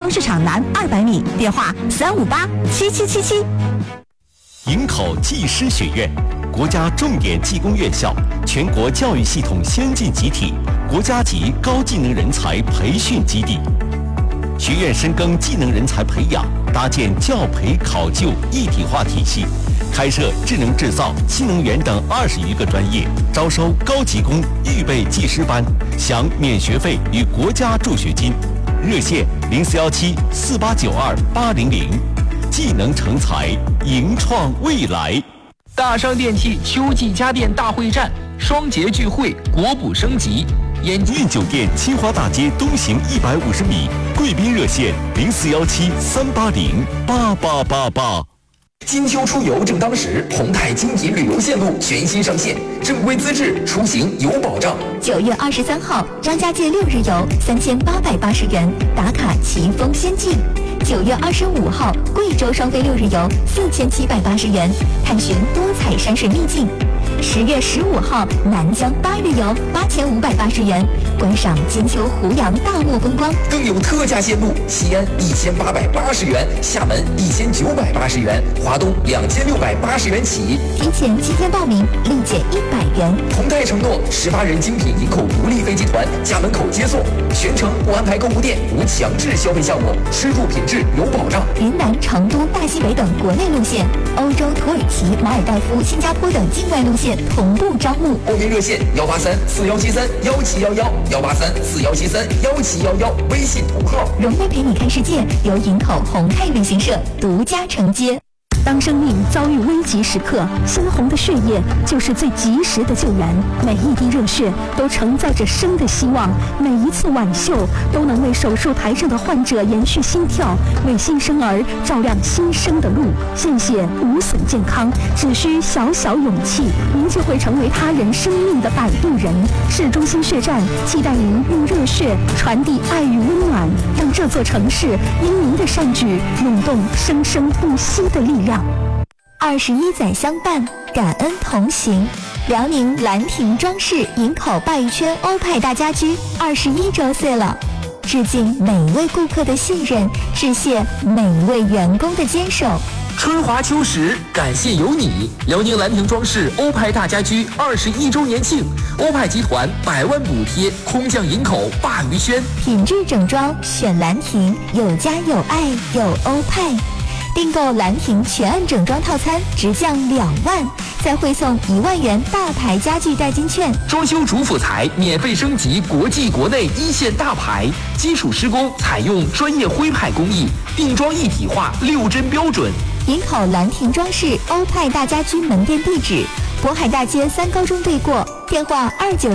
市场南200米，电话3587777。 营口技师学院，国家重点技工院校，全国教育系统先进集体，国家级高技能人才培训基地。学院深耕技能人才培养，搭建教培考就一体化体系，开设智能制造、新能源等20余个专业，招收高级工预备技师班，享免学费与国家助学金。热线04174892-800，技能成才，迎创未来。 大商电器秋季家电大会战，双节聚会，国补升级。 运酒店清华大街东行150米，贵宾热线0417380888。 金秋出游正当时，宏泰精品旅游线路全新上线，正规资质，出行有保障。 9月23号，张家界6日游3880元，打卡奇峰仙境。9月25号，贵州双飞6日游4780元，探寻多彩山水秘境。10月15号，南疆8日游8580元，观赏金秋胡杨大漠风光。 更有特价线路，西安1880元，厦门1980元，华东2680元起。 提前7天报名，立减100元。 宏泰承诺18人精品营口独立飞机团家门口接送，全程不安排购物店，无强制消费项目，吃住品质有保障。 云南、成都、大西北等国内路线，欧洲、土耳其、马尔代夫、新加坡等境外路线同步招募。 报名热线18341731711，18341731711，微信同号。 荣威陪你看世界，由营口宏泰旅行社独家承接。 当生命遭遇危急时刻，鲜红的血液就是最及时的救援。每一滴热血都承载着生的希望，每一次挽袖都能为手术台上的患者延续心跳，为新生儿照亮新生的路。献血无损健康，只需小小勇气，您就会成为他人生命的摆渡人。市中心血站期待您用热血传递爱与温暖，让这座城市因您的善举涌动生生不息的力量。 21载相伴，感恩同行。辽宁兰亭装饰营口鲅鱼圈欧派大家居21周岁了，致敬每位顾客的信任，致谢每位员工的坚守。 春华秋实，感谢有你！辽宁兰亭装饰欧派大家居21周年庆，欧派集团100万补贴，空降营口鲅鱼圈。 品质整装选兰亭，有家有爱有欧派。订购兰亭全案整装套餐直降2万，再汇送1万元大牌家具代金券。 装修主辅材免费升级国际国内一线大牌，基础施工采用专业徽派工艺，定装一体化6针标准。 营口兰亭装饰欧派大家居门店地址：渤海大街3高中对过，电话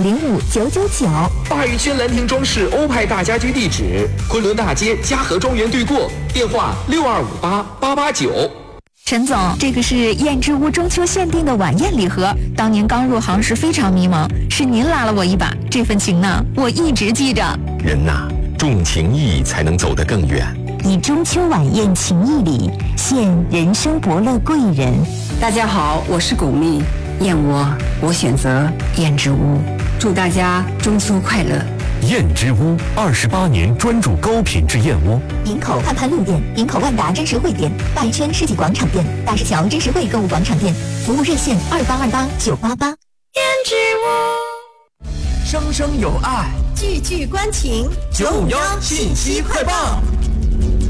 2905999。 鲅鱼圈兰亭装饰欧派大家居地址：昆仑大街嘉禾庄园对过，电话6258889。 陈总，这个是燕之屋中秋限定的晚宴礼盒，当年刚入行时非常迷茫，是您拉了我一把，这份情呢，我一直记着。 人呐，重情义才能走得更远。 以中秋晚宴情谊礼，献人生伯乐贵人。 大家好，我是巩俐，燕窝我选择燕之屋，祝大家中秋快乐。 燕之屋28年专注高品质燕窝。 营口汉潘路店、营口万达真实汇店、鲅鱼圈世纪广场店、大石桥真实汇购物广场店，服务热线2828-988。 燕之屋， 生生有爱， 句句关情。 951信息快报。